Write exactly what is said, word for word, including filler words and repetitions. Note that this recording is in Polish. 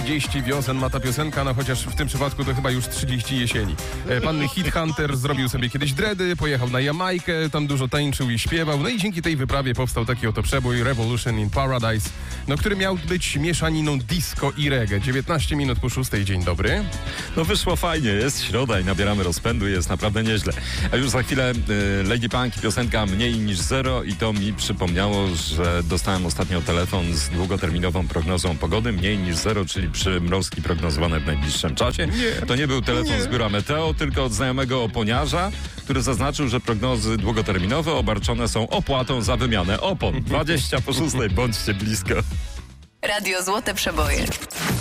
trzydzieści wiosen ma ta piosenka, no chociaż w tym przypadku to chyba już trzydzieści jesieni. Pan Hit Hunter zrobił sobie kiedyś dready, pojechał na Jamajkę, tam dużo tańczył i śpiewał, no i dzięki tej wyprawie powstał taki oto przebój Revolution in Paradise, no który miał być mieszaniną disco i reggae. dziewiętnaście minut po szóstej, dzień dobry. No wyszło fajnie, jest środa i nabieramy rozpędu, jest naprawdę nieźle. A już za chwilę y, Lady Punk i piosenka Mniej niż zero i to mi przypomniało, że dostałem ostatnio telefon z długoterminową prognozą pogody. Mniej niż zero, czyli przymrozki prognozowane w najbliższym czasie. Nie. To nie był telefon Nie. z biura Meteo, tylko od znajomego oponiarza, który zaznaczył, że prognozy długoterminowe obarczone są opłatą za wymianę opon. dwadzieścia po szóstej, bądźcie blisko. Radio Złote Przeboje.